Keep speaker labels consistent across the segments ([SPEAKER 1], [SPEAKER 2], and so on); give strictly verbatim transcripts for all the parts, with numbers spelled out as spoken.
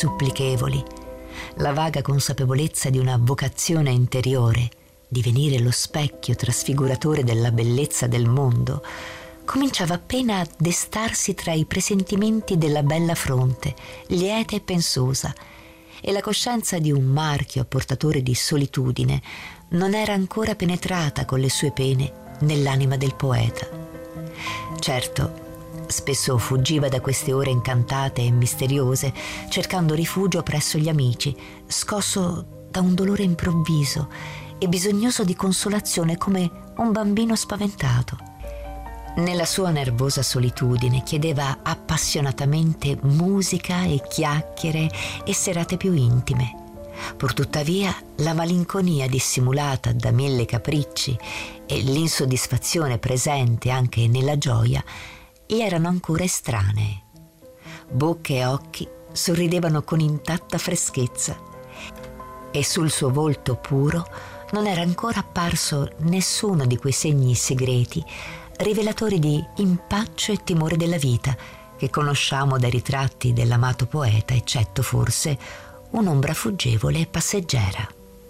[SPEAKER 1] supplichevoli, la vaga consapevolezza di una vocazione interiore, di venire lo specchio trasfiguratore della bellezza del mondo, cominciava appena a destarsi tra i presentimenti della bella fronte, lieta e pensosa, e la coscienza di un marchio portatore di solitudine non era ancora penetrata con le sue pene nell'anima del poeta. Certo, spesso fuggiva da queste ore incantate e misteriose, cercando rifugio presso gli amici, scosso da un dolore improvviso e bisognoso di consolazione come un bambino spaventato. Nella sua nervosa solitudine chiedeva appassionatamente musica e chiacchiere e serate più intime. Purtuttavia la malinconia dissimulata da mille capricci e l'insoddisfazione presente anche nella gioia gli erano ancora estranee. Bocca e occhi sorridevano con intatta freschezza e sul suo volto puro non era ancora apparso nessuno di quei segni segreti rivelatori di impaccio e timore della vita che conosciamo dai ritratti dell'amato poeta, eccetto forse un'ombra fuggevole e passeggera.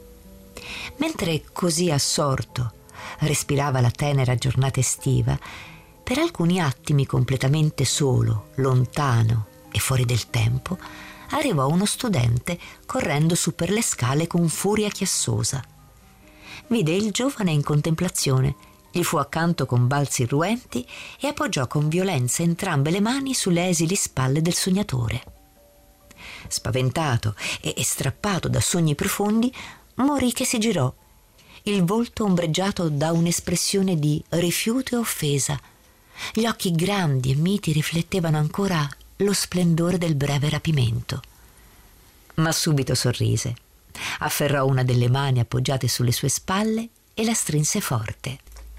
[SPEAKER 1] Mentre così assorto respirava la tenera giornata estiva, per alcuni attimi completamente solo, lontano e fuori del tempo, arrivò uno studente correndo su per le scale con furia chiassosa. Vide il giovane in contemplazione, gli fu accanto con balzi irruenti e appoggiò con violenza entrambe le mani sulle esili spalle del sognatore. Spaventato e strappato da sogni profondi, Moriche si girò, il volto ombreggiato da un'espressione di rifiuto e offesa. Gli occhi grandi e miti riflettevano ancora lo splendore del breve rapimento. Ma subito sorrise, afferrò una delle mani appoggiate sulle sue spalle e la strinse forte.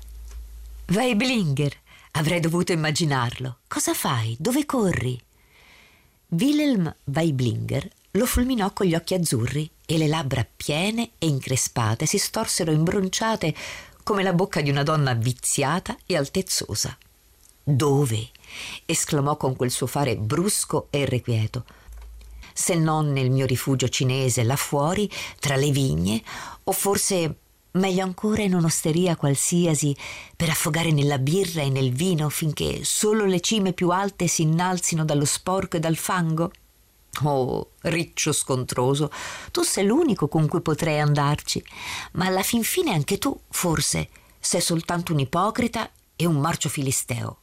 [SPEAKER 1] Waiblinger, avrei dovuto immaginarlo. Cosa fai? Dove corri? Wilhelm Waiblinger lo fulminò con gli occhi azzurri e le labbra piene e increspate si storsero imbronciate come la bocca di una donna viziata e altezzosa. Dove? Esclamò con quel suo fare brusco e irrequieto. Se non nel mio rifugio cinese là fuori, tra le vigne, o forse meglio ancora in un'osteria qualsiasi per affogare nella birra e nel vino finché solo le cime più alte si innalzino dallo sporco e dal fango? Oh, riccio scontroso, tu sei l'unico con cui potrei andarci, ma alla fin fine anche tu, forse, sei soltanto un ipocrita e un marcio filisteo.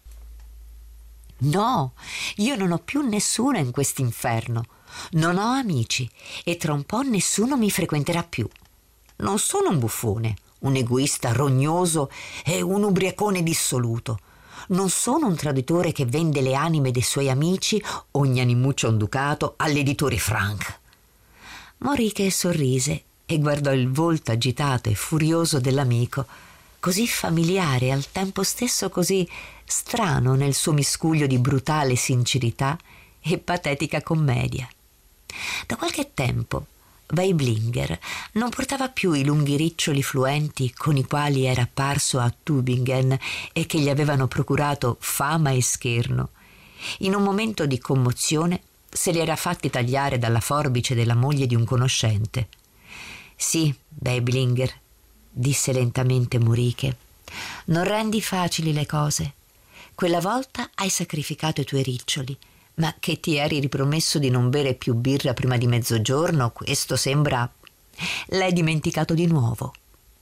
[SPEAKER 1] No, io non ho più nessuno in quest'inferno, non ho amici e tra un po' nessuno mi frequenterà più. Non sono un buffone, un egoista rognoso e un ubriacone dissoluto. Non sono un traditore che vende le anime dei suoi amici, ogni animuccia un ducato, all'editore Frank. Moriche sorrise e guardò il volto agitato e furioso dell'amico, così familiare e al tempo stesso così strano nel suo miscuglio di brutale sincerità e patetica commedia. Da qualche tempo Waiblinger non portava più i lunghi riccioli fluenti con i quali era apparso a Tübingen e che gli avevano procurato fama e scherno. In un momento di commozione se li era fatti tagliare dalla forbice della moglie di un conoscente. «Sì, Waiblinger», disse lentamente Moriche, «non rendi facili le cose. Quella volta hai sacrificato i tuoi riccioli, ma che ti eri ripromesso di non bere più birra prima di mezzogiorno, questo sembra... l'hai dimenticato di nuovo».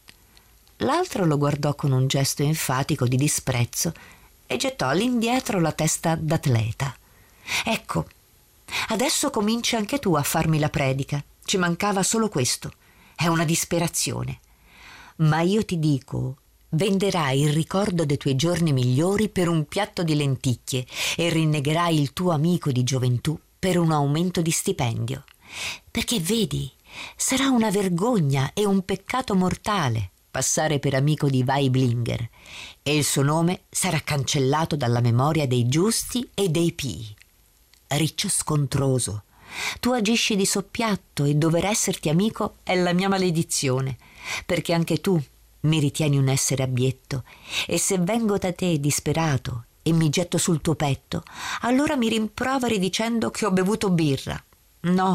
[SPEAKER 1] L'altro lo guardò con un gesto enfatico di disprezzo e gettò all'indietro la testa d'atleta. «Ecco, adesso cominci anche tu a farmi la predica. Ci mancava solo questo. È una disperazione. Ma io ti dico, venderai il ricordo dei tuoi giorni migliori per un piatto di lenticchie e rinnegherai il tuo amico di gioventù per un aumento di stipendio. Perché vedi, sarà una vergogna e un peccato mortale passare per amico di Waiblinger e il suo nome sarà cancellato dalla memoria dei giusti e dei pii. Riccio scontroso, tu agisci di soppiatto e dover esserti amico è la mia maledizione, perché anche tu mi ritieni un essere abbietto e se vengo da te disperato e mi getto sul tuo petto, allora mi rimproveri dicendo che ho bevuto birra. No,